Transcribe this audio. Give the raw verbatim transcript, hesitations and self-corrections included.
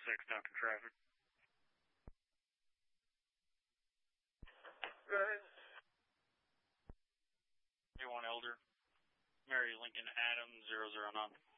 six, Duncan traffic. Go ahead. A one Elder, Mary Lincoln Adams, zero zero nine.